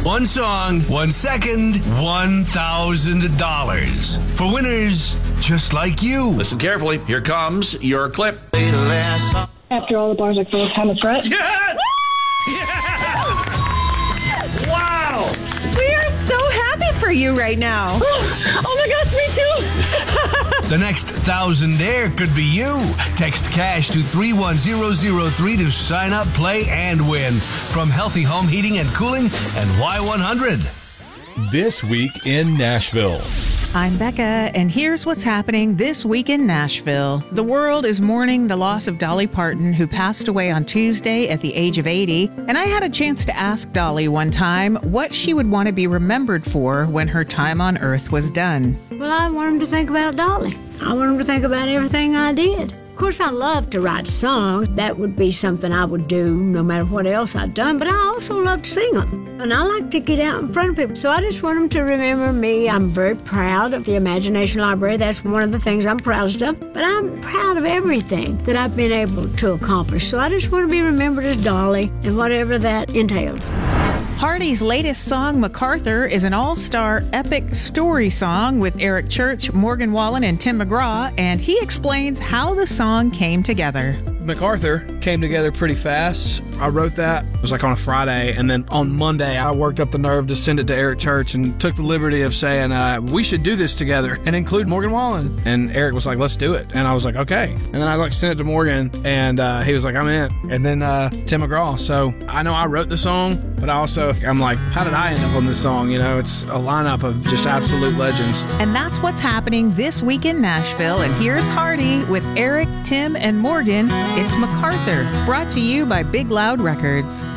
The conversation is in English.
One song, 1 second, $1,000. For winners just like you. Listen carefully. Here comes your clip. After all the bars are full of Thomas Rhett. Yes! Yes! Wow! We are so happy for you right now. Oh my gosh, me too. The next thousandaire could be you. Text cash to 31003 to sign up, play, and win. From Healthy Home Heating and Cooling and Y100. This week in Nashville. I'm Becca, and here's what's happening this week in Nashville. The world is mourning the loss of Dolly Parton, who passed away on Tuesday at the age of 80. And I had a chance to ask Dolly one time what she would want to be remembered for when her time on Earth was done. Well, I want them to think about Dolly. I want them to think about everything I did. Of course, I love to write songs. That would be something I would do no matter what else I'd done, but I also love to sing them. And I like to get out in front of people. So I just want them to remember me. I'm very proud of the Imagination Library. That's one of the things I'm proudest of. But I'm proud of everything that I've been able to accomplish. So I just want to be remembered as Dolly and whatever that entails. Hardy's latest song, MacArthur, is an all-star epic story song with Eric Church, Morgan Wallen, and Tim McGraw, and he explains how the song came together. MacArthur came together pretty fast. I wrote that. It was like on a Friday, and then on Monday, I worked up the nerve to send it to Eric Church and took the liberty of saying, we should do this together and include Morgan Wallen. And Eric was like, let's do it. And I was like, okay. And then I sent it to Morgan, and he was like, I'm in. And then Tim McGraw. So I know I wrote the song, but I'm like, how did I end up on this song? You know, it's a lineup of just absolute legends. And that's what's happening this week in Nashville. And here's Hardy with Eric, Tim, and Morgan. It's MacArthur, brought to you by Big Loud Records.